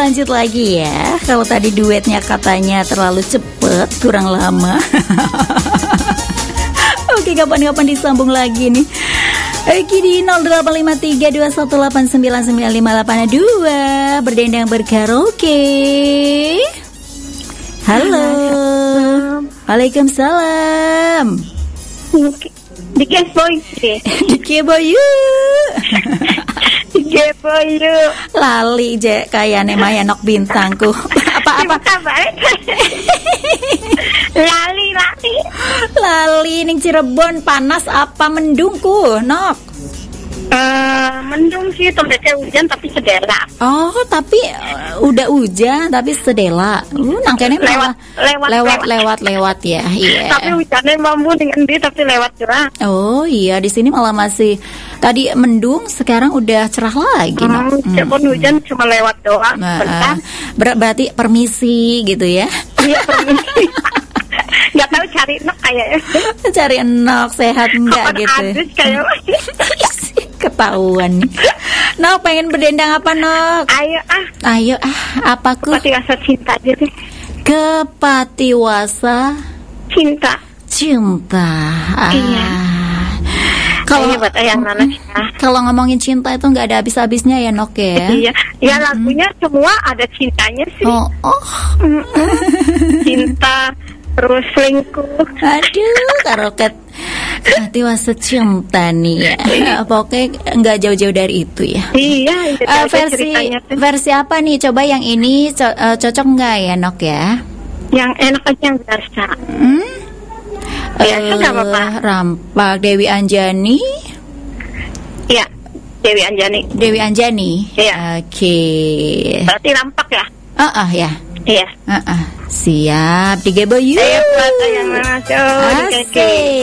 lanjut lagi ya. Kalau tadi duetnya katanya terlalu cepet, kurang lama. Oke, kapan-kapan disambung lagi nih. Oke, di 085321899582 berdendang berkaraoke. Halo. Waalaikumsalam. Dikepoy. Dikepoy yuk. Dikepoy yuk. Lali je kayane mah nok bintangku. Apa-apa? Lali ning Cirebon panas apa mendungku, Nok? Mendung sih, tempatnya hujan tapi sedela. Oh, tapi udah hujan tapi sedela. Nangkene lewat ya. Iya. Tapi hujannya mampu dengan dia tapi lewat cerah. Oh iya, di sini malah masih tadi mendung, sekarang udah cerah lagi. Cirebon hujan cuma lewat doang. Berarti permisi gitu ya? Iya, permisi. Nggak tahu cari nok kayaknya. Cari nok sehat enggak gitu. Adus kayak ketahuan nih. Nok pengen berdendang apa, Nok? Ayo apa ku? Kepatiwasa cinta aja deh. Kepatiwasa cinta. Iya. Kalau ngomongin cinta itu nggak ada habis-habisnya ya, Nok ya. Iya. Ya lagunya semua ada cintanya sih. Cinta terus selingkuh. Aduh, karoket hati wasa cinta nih ya. Pokoknya nggak jauh-jauh dari itu ya. Iya. Versi apa nih? Coba yang ini cocok nggak ya, Nok ya? Yang enak aja yang biasa. Biasa nggak apa-apa. Rampak Dewi Anjani. Iya, Dewi Anjani. Iya. Oke. Berarti rampak ya? Ya. Iya. Siap, digeboy yuk. Ayo buat yang mana? Asik.